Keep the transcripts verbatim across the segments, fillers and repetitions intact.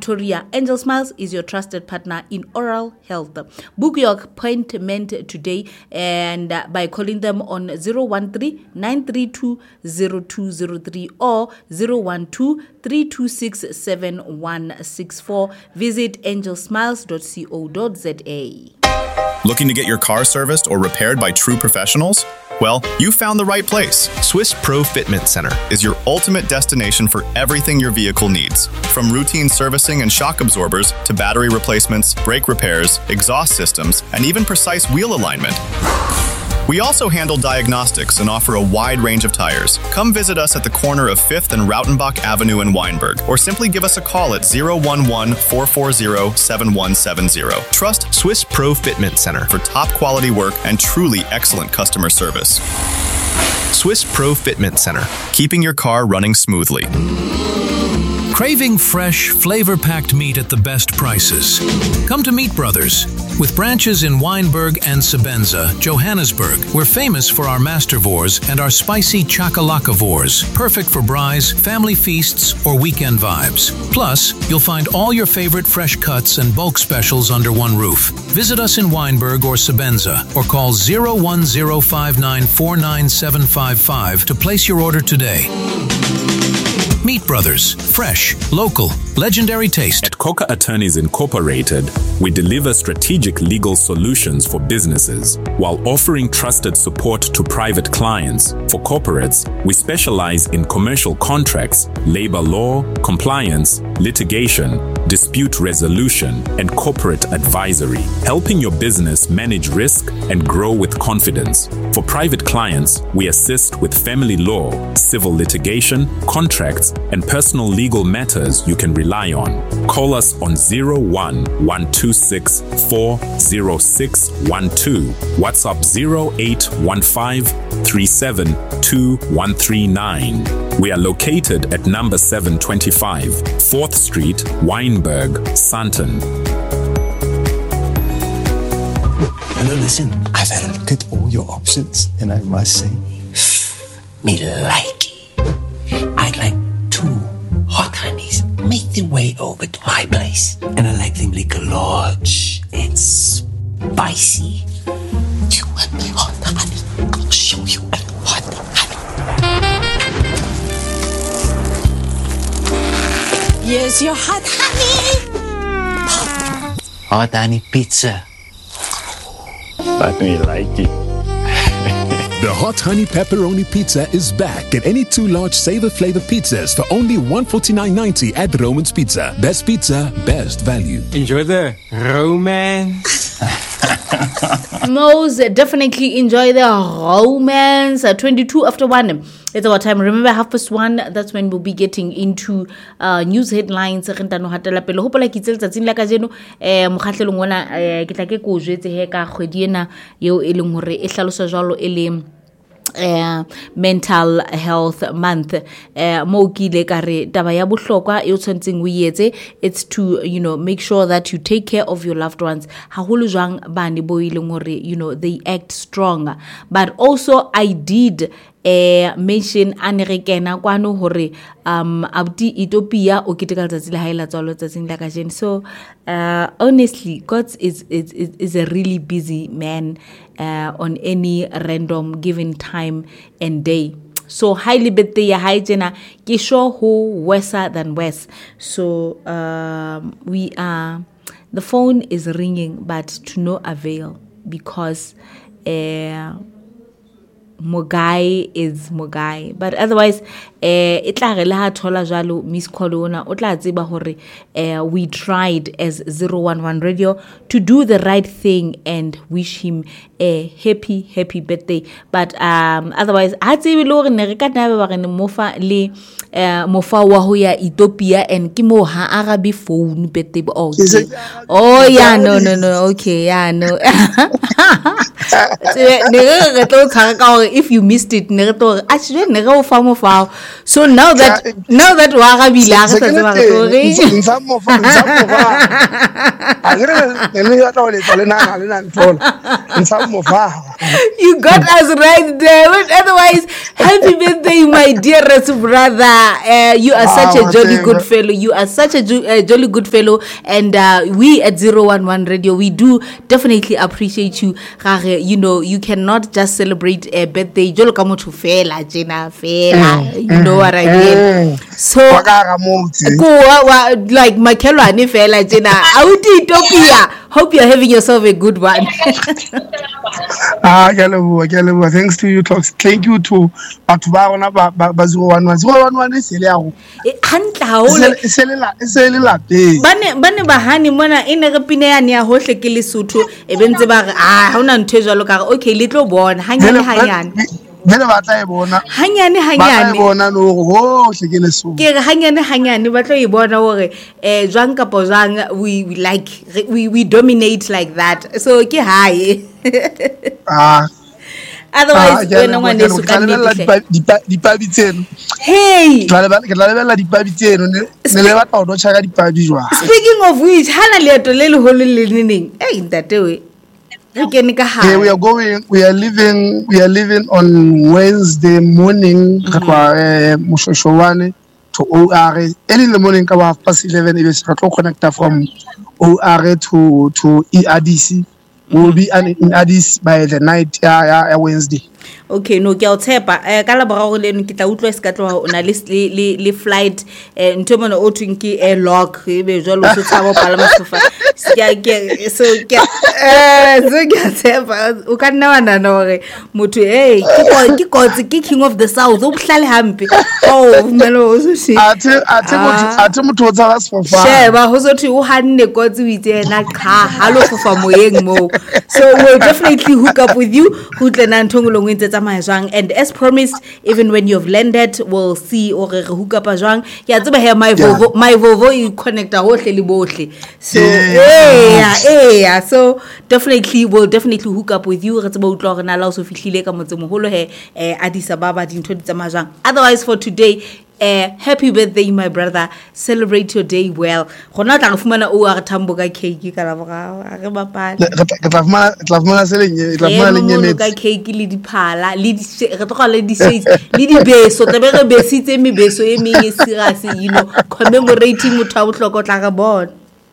Pretoria. Angel Smiles is your trusted partner in oral health. Book your appointment today and uh, by calling them on zero one three, nine three two, zero two zero three or zero one two, three two six, seven one six four. Visit angel smiles dot co dot za. Looking to get your car serviced or repaired by true professionals? Well, you found the right place. Swiss Pro Fitment Center is your ultimate destination for everything your vehicle needs. From routine servicing and shock absorbers to battery replacements, brake repairs, exhaust systems, and even precise wheel alignment. We also handle diagnostics and offer a wide range of tires. Come visit us at the corner of fifth and Rautenbach Avenue in Weinberg, or simply give us a call at zero one one, four four zero, seven one seven zero. Trust Swiss Pro Fitment Center for top quality work and truly excellent customer service. Swiss Pro Fitment Center, keeping your car running smoothly. Craving fresh, flavor-packed meat at the best prices? Come to Meat Brothers. With branches in Weinberg and Sabenza, Johannesburg, we're famous for our mastervores and our spicy chakalakavores, perfect for braais, family feasts, or weekend vibes. Plus, you'll find all your favorite fresh cuts and bulk specials under one roof. Visit us in Weinberg or Sabenza, or call zero one zero five nine four nine seven five five to place your order today. Meat Brothers. Fresh, local, legendary taste. At Coca Attorneys Incorporated, we deliver strategic legal solutions for businesses while offering trusted support to private clients. For corporates, we specialize in commercial contracts, labor law, compliance, litigation, dispute resolution, and corporate advisory, helping your business manage risk and grow with confidence. For private clients, we assist with family law, civil litigation, contracts, and personal legal matters you can rely on. Call us on zero one, one two six, four zero six one two, WhatsApp zero eight one five, three seven two, one three nine. We are located at number seven twenty-five, fourth Street, Weinberg, Sandton. Hello, listen, I've had a look at all your options, and I must say, me like it. I'd like two hot honeys make their way over to my place, and I like them liquor large and spicy. You want my hot honey? I'll show you a hot honey. Here's your hot honey. Hot honey pizza. But me like it. The Hot Honey Pepperoni Pizza is back. Get any two large Savor Flavor pizzas for only one forty-nine ninety at Roman's Pizza. Best pizza, best value. Enjoy the romance. Most definitely enjoy the romance. Uh, twenty-two after one. It's our time. Remember, half past one, that's when we'll be getting into uh, news headlines. Rentano hatela pele. Hope like it's tsatsing la kajeno eh mokhatlelo ngwana eh ke tla ke go jwetse he ka kgwedi ena yeo e leng hore e hlalosa jwalo e le Uh, mental health month uh, mo kile ka re taba ya bohlokwa e tshwantseng o yetse. It's to, you know, make sure that you take care of your loved ones, haholo jwang bane bo ileng hore, you know, they act strong. But also I did uh, mention ane re kena kwano hore um abdi Ethiopia o kitikal tsatsi la haela tsalo tsatsing la kajeno. So uh, honestly, God is, is is is a really busy man uh, on any random given time and day. So highly bete ya haijena kisho who worser than worse. So um, we are, the phone is ringing but to no avail, because uh, Mogai is Mogai. But otherwise, it la re la thola jalo Miss Kolona o tla tseba hore we tried as zero one one radio to do the right thing and wish him a happy happy birthday. But um otherwise ha tsebe lo re ne re ka taba ba re ne mofa le mofa wa ho ya Ethiopia and ke mo ha arabi phone birthday. Okay. Oh yeah, no no no, okay, yeah, no. If you missed it, actually never found more foul. So now that now that Warabi You got us right there. But otherwise, happy birthday, my dearest brother. Uh, you are such a jolly good fellow. You are such a, jo- a jolly good fellow. And uh, we at zero one one Radio, we do definitely appreciate you. You know, you cannot just celebrate a birthday. You know what I mean? So, like, Makelwani fela Jena, out Ethiopia. Hope you're having yourself a good one. Ah, Galabu, Galabu. Thanks to you, talks. Thank you to Batubana Bazu one one zero one one. Is Selia. Selia, Selia. Bane, Bane Bahani Mona in a Pinea, Hoshe Kilisutu, Ebenzibar. Ah, Honan Tejaloka. Okay, little born, hanging Hayan. Hanyane hanyane bona no go sekele so ke hanyane hanyane ba tlo e bona hore eh jwang ka pozang we we like we we dominate like that so ke hae ah otherwise wena ngwane su ka dipabi tseno hey tla le ke tla le bela dipabi tseno ne le batla go tshaka dipabi jwa speaking of which hana le to le le holo le neng eh ntate we yeah, we are going. We are leaving. We are leaving on Wednesday morning. Mushoshwane to O R. Early in the morning, about half past eleven. It is connector from O R to to E A D C. We will be in Addis by the night. Yeah, Wednesday. Okay, no, ke a tshepa eh ka la borao le ne ke tla utlwa se ka tloga ona le le le flight eh ntwe mona o twing ke air lock e be jalo se tsaba palama sofa ke ke so ke eh so ke a tshepa o ka nna wana no re motho eh ke ke kotsi ke king of the south o buhlale hampe oh melo o so shi ate ate motho ate motho o tsaba sofa sheba ho so thi o hanne kotsi o itse na kha halo fofa moyeng mo so we'll definitely hook up with you go tlena nthongolo and as promised, even when you've landed, we'll see or hook up a jwang. Yeah, it's about my vovo, my vovo you connect a whole bohle. So yeah, yeah. So definitely, we'll definitely hook up with you. It's about Lord and allow so fitly like Addis Ababa in twenty Zamajang. Otherwise, for today. Uh, happy birthday, my brother. Celebrate your day well. Hona tla fumana o a thambo ka cake ka la boga re bapala. Ke tla fumana tla fumana se lenye tla fumana lenye metsi. Ka cake le diphala le di re tlo le di sweets le di beso tla be re besitse me beso e meng e serious you know commemorating motho a bohloko tla ga bona.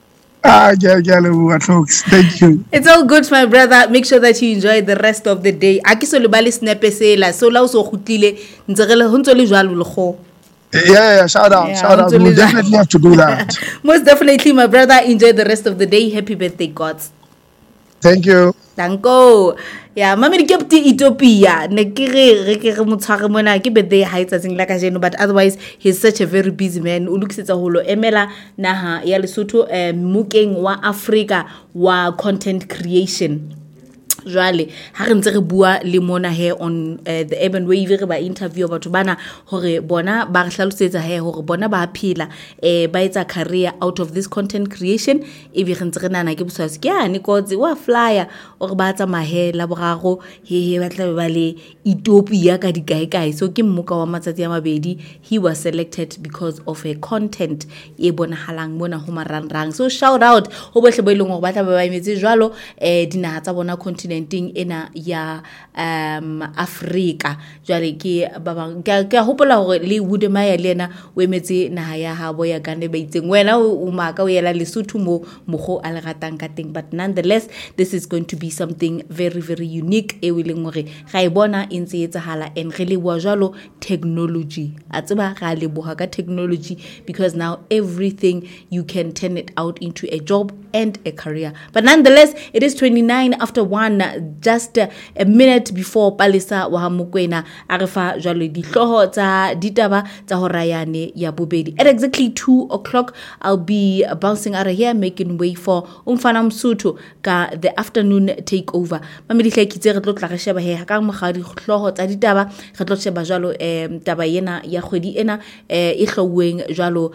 Ah, yeah, yeah, talks. Thank you. It's all good, my brother. Make sure that you enjoy the rest of the day. Akiso le bali snap sela so la o so khutlile ntsegele ho ntso le jwalo le kho. Yeah, yeah, shout out, yeah, shout out. We definitely have to do that. Most definitely, my brother. Enjoy the rest of the day. Happy birthday, gods. Thank you. Thank you. Yeah, mama di kept Ethiopia. Ne kire re ke re motshware mona ke birthday ha itsa sing la ka jeno but otherwise he's such a very busy man. O lukisetsa holo emela naha ya Lesotho mukeng wa Africa wa content creation. Jwale ha re ntse re bua le mona he on uh, the urban wave re ba interview batho bana hore bona ba re hlalosetsa he hore bona ba phela eh ba etsa career out of this content creation e be re ntse re nana ke boswa se ke ya ni kotsi wa flyer o re ba tsa mahela borago he he ba tla ba le Ethiopia ka di guy guy so ke mmuka wa matsatsi a mabedi he was selected because of a content e bona halang mona ho marangrang so shout out ho bohle bo ileng hore ba tla ba ba imetse jwalo eh dinaha tsa bona content ena ya um Africa jwale ke ba bang ke hopola hore le Woodemaya le ena o emetse naha ya habo ya gane ba itseng wena o maka o yela Lesotho mo mogo a le ratang ka teng but nonetheless this is going to be something very very unique e wileng hore ga e bona intse etsahala and really wa jalo technology a tseba ga le boha ka technology because now everything you can turn it out into a job and a career but nonetheless it is twenty-nine after one just uh, a minute before Palisa wa Mokwena arefa jalo dihloho tsa ditaba tsa horayane ya bobedi at exactly two o'clock I'll be bouncing out of here making way for umfana Msuthu ka the afternoon takeover mamedi hlekitse re tlo tla re sheba he ka mogadi hloho tsa ditaba re tlo sheba jalo em taba yena ya kgwedi ena eh e hloweng jalo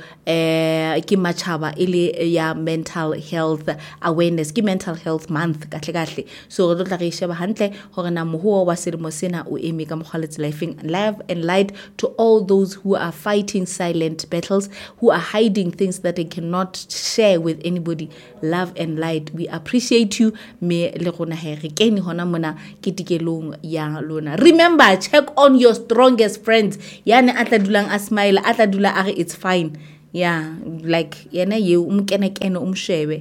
eh ke matshaba ile ya mental health awareness ke mental health month kahle kahle so re tla re sheba hantle hore na mohuo wa selemo sena o eme ka mokgwa le tsela efeng. Love and light to all those who are fighting silent battles, who are hiding things that they cannot share with anybody. Love and light, we appreciate you. Me le rona he re kene hona mona ketikelong ya lona. Remember, check on your strongest friends. Yane atla dulang a smile, atla dula are it's fine. Yeah, like yena ye umkene kene umshebe.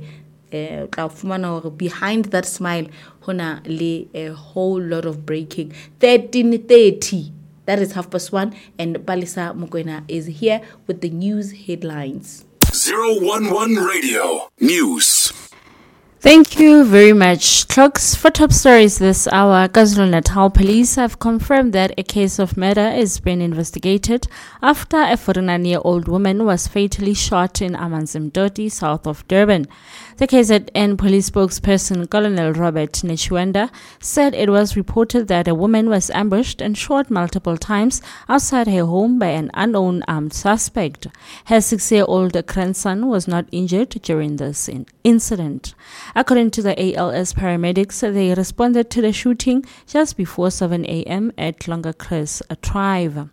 Uh, behind that smile, hona le a whole lot of breaking. thirteen thirty, that is half past one, and Balisa Mokwena is here with the news headlines. zero one one Radio News. Thank you very much. Clocks for top stories this hour. KwaZulu-Natal police have confirmed that a case of murder is being investigated after a forty-nine-year-old woman was fatally shot in Amanzimdoti, south of Durban. The K Z N police spokesperson Colonel Robert Nechwenda said it was reported that a woman was ambushed and shot multiple times outside her home by an unknown armed suspect. Her six-year-old grandson was not injured during this in- incident. According to the A L S paramedics, they responded to the shooting just before seven a.m. at Longacres Drive.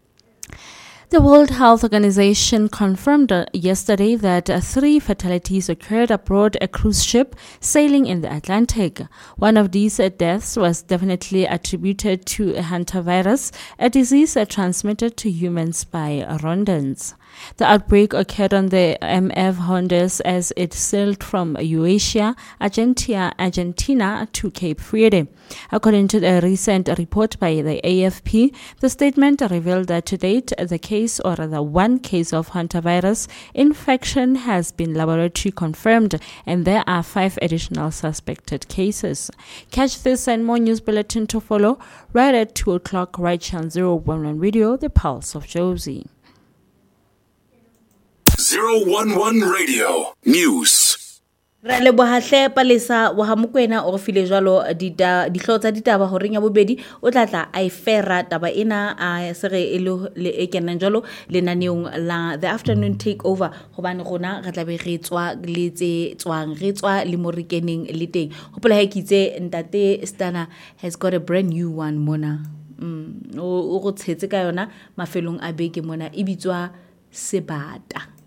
The World Health Organization confirmed yesterday that three fatalities occurred aboard a cruise ship sailing in the Atlantic. One of these deaths was definitely attributed to hantavirus, a disease transmitted to humans by rodents. The outbreak occurred on the M F Hondas as it sailed from Eurasia, Argentina, Argentina to Cape Verde. According to a recent report by the A F P, the statement revealed that to date, the case or the one case of hantavirus infection has been laboratory confirmed, and there are five additional suspected cases. Catch this and more news bulletin to follow right at two o'clock right channel zero one one Radio, the Pulse of Josie. zero one one Radio News. Ra le bohahle Palesa wa Mokwena o file jwalo dita dihlotsa ditaba ho reng ya bobedi o tlatla a ifera taba ena a sere elo le ekena jwalo lenaneong la the afternoon takeover hobane rona re tla be re tswa le tse tswang re tswa le morikeneng le teng hopola ha kitse ntate Stana has got a brand new one mona mm o go tshetse ka yona mafelong a beke mona e bitswa Sebata.